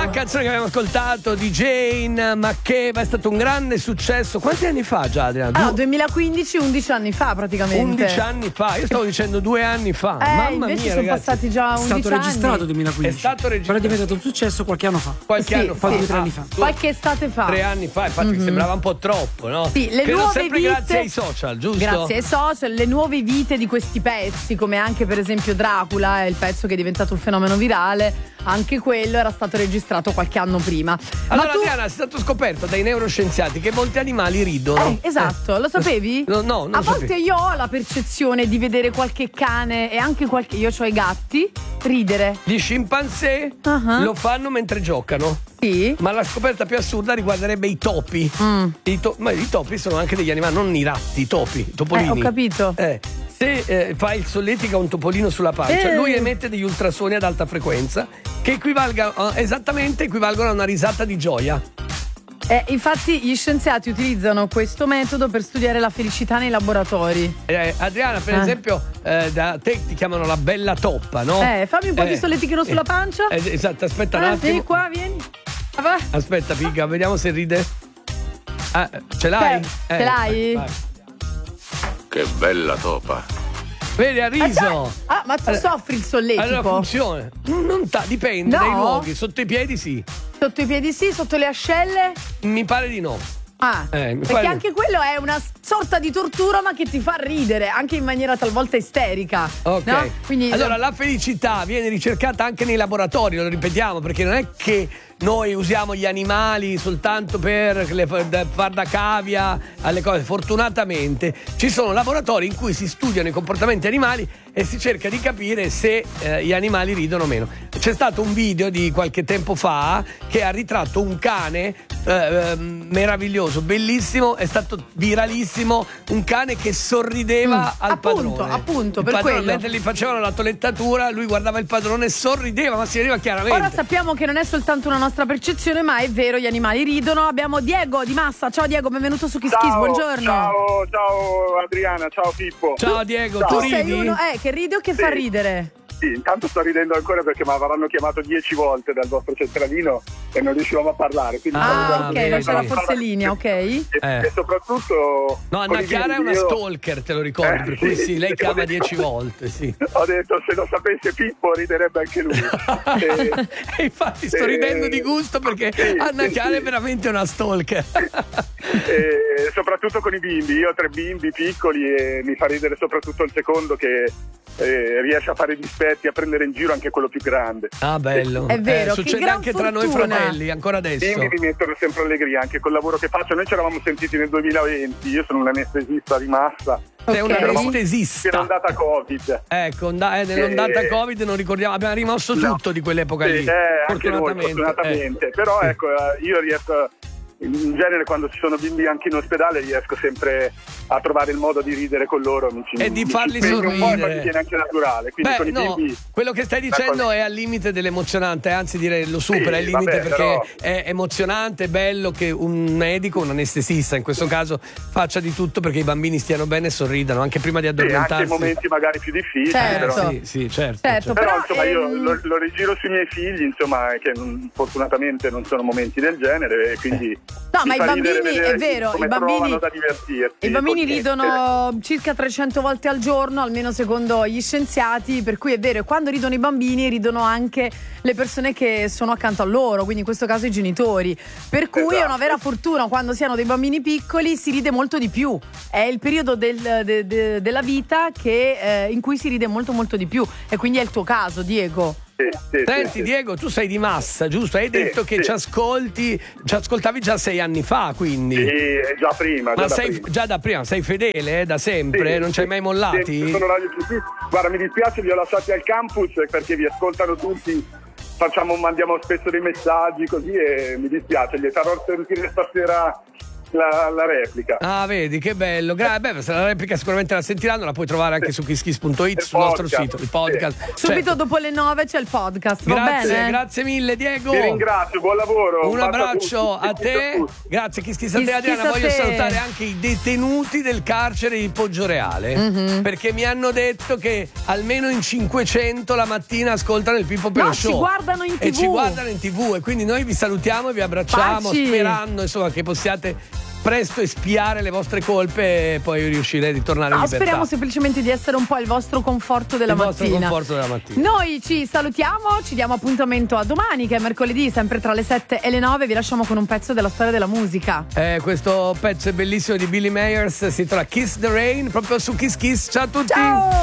canzone che abbiamo ascoltato di Jane, ma che è stato un grande successo. Quanti anni fa già, Adriana? 2015, 11 anni fa praticamente. 11 anni fa, io stavo dicendo 2 anni fa. Mamma invece mia, sono ragazzi. passati già 11 anni. È stato registrato 2015. È stato registrato. Però è diventato un successo qualche anno fa. Qualche anno fa. 2 o 3 anni fa. Qualche estate fa. 3 anni fa, infatti sembrava un po' troppo, no? Sì, le Credo nuove sempre vite, grazie ai social, giusto? Grazie ai social, le nuove vite di questi pezzi, come anche per esempio Dracula, è il pezzo che è diventato un fenomeno virale. Anche quello era stato registrato qualche anno prima. Allora, Adriana, è stato scoperto dai neuroscienziati che molti animali ridono. Esatto, lo sapevi? No, non a lo volte sapevo. io ho la percezione di vedere qualche cane e anche qualche. Io ho i gatti ridere. Gli scimpanzé lo fanno mentre giocano. Sì. Ma la scoperta più assurda riguarderebbe i topi. Ma i topi sono anche degli animali, non i ratti, i topi, i topolini. Ho capito. Se fa il solletico a un topolino sulla pancia, lui emette degli ultrasuoni ad alta frequenza che equivalgono a una risata di gioia. Infatti gli scienziati utilizzano questo metodo per studiare la felicità nei laboratori. Adriana, per esempio, da te ti chiamano la bella toppa, no? Fammi un po' di solletichino sulla pancia. Esatto, aspetta un attimo. Vieni qua, vieni. Va. Aspetta, Piga, vediamo se ride. Ce l'hai? Ce l'hai? Vai. Che bella topa. Vedi, ha riso. Ma tu soffri il solletico? Allora funziona. Dipende dai luoghi. Sotto i piedi sì. Sotto i piedi sì, sotto le ascelle? Mi pare di no. Perché anche quello è una sorta di tortura, ma che ti fa ridere anche in maniera talvolta isterica. Ok. No? Quindi, allora, la felicità viene ricercata anche nei laboratori, lo ripetiamo, perché non è che noi usiamo gli animali soltanto per far da cavia alle cose. Fortunatamente ci sono laboratori in cui si studiano i comportamenti animali e si cerca di capire se gli animali ridono o meno. C'è stato un video di qualche tempo fa che ha ritratto un cane meraviglioso, bellissimo, è stato viralissimo, un cane che sorrideva al padrone. Appunto, il per padrone, quello. mentre gli facevano la tolettatura, lui guardava il padrone e sorrideva, ma si vedeva chiaramente. Ora sappiamo che non è soltanto una nostra percezione, ma è vero, gli animali ridono. Abbiamo Diego di Massa. Ciao Diego, benvenuto su Kiss Kiss, buongiorno. Ciao Adriana, ciao Pippo. Ciao Diego, ciao. tu Tu sei ridi? uno che ride o che fa ridere? Sì, intanto sto ridendo ancora perché mi avranno chiamato 10 volte dal vostro centralino e non riuscivamo a parlare. Ok, non c'era forse linea, ok? E soprattutto. No, Anna Chiara è una stalker, te lo ricordi, per cui sì, lei chiama 10 volte, sì. Ho detto, se lo sapesse Pippo riderebbe anche lui. E infatti sto ridendo di gusto perché Anna Chiara è veramente una stalker. E soprattutto con i bimbi, io ho 3 bimbi piccoli e mi fa ridere soprattutto il secondo che riesce a fare dispetti, a prendere in giro anche quello più grande. Ah, bello. È vero, succede che gran anche tra noi fortuna. fratelli, ancora adesso. I bimbi mi mettono sempre allegria anche col lavoro che faccio. Noi ci eravamo sentiti nel 2020, io sono un anestesista di Massa. Sei un anestesista. Per l'ondata Covid. Ecco, nell'ondata Covid non ricordiamo, abbiamo rimosso tutto di quell'epoca lì. Anche noi, fortunatamente. Però ecco, io riesco, in genere quando ci sono bimbi anche in ospedale, riesco sempre a trovare il modo di ridere con loro. E di farli sorridere. Un po' mi viene anche naturale. Quindi con i bimbi. Quello che stai dicendo è al limite dell'emozionante, anzi direi lo supera il limite, perché però è emozionante, è bello che un medico, un anestesista in questo caso, faccia di tutto perché i bambini stiano bene e sorridano anche prima di addormentarsi. Anche in momenti magari più difficili. Certo. Però. Sì, certo. Però insomma io lo rigiro sui miei figli, insomma, che fortunatamente non sono momenti del genere, e quindi no, ma i bambini, è vero, come i bambini trovano da divertirsi. I bambini ridono circa 300 volte al giorno, almeno secondo gli scienziati, per cui è vero, e quando ridono i bambini ridono anche le persone che sono accanto a loro, quindi in questo caso i genitori, per cui è una vera fortuna quando si hanno dei bambini piccoli, si ride molto di più, è il periodo della vita in cui si ride molto molto di più, e quindi è il tuo caso, Diego. Senti Diego, tu sei di Massa, giusto? Hai detto che ci ascoltavi già 6 anni fa, quindi. Sì, già prima. Ma già da prima, sei fedele, da sempre? Non ci hai mai mollati? Guarda, mi dispiace, li ho lasciati al campus perché vi ascoltano tutti, mandiamo spesso dei messaggi così, e mi dispiace, li farò sentire stasera la replica. Ah, vedi, che bello. Se la replica sicuramente la sentiranno, la puoi trovare anche su kisskiss.it, sul nostro sito, il podcast. Sì. Subito dopo le 9 c'è il podcast, va bene? Grazie mille, Diego. Ti ringrazio, buon lavoro. Un abbraccio a te. Grazie, Kiss a te, Adriana. Voglio salutare anche i detenuti del carcere di Poggioreale, perché mi hanno detto che almeno in 500 la mattina ascoltano il Pippo per lo show. Ci guardano in TV. E ci guardano in TV, e quindi noi vi salutiamo e vi abbracciamo, Baci. sperando insomma che possiate presto espiare le vostre colpe e poi riuscire a ritornare in libertà. Speriamo semplicemente di essere un po' il vostro conforto della mattina. Noi ci salutiamo, ci diamo appuntamento a domani, che è mercoledì, sempre tra le 7 e le 9. Vi lasciamo con un pezzo della storia della musica. Questo pezzo è bellissimo di Billy Meyers, si trova Kiss the Rain, proprio su Kiss Kiss. Ciao a tutti. Ciao!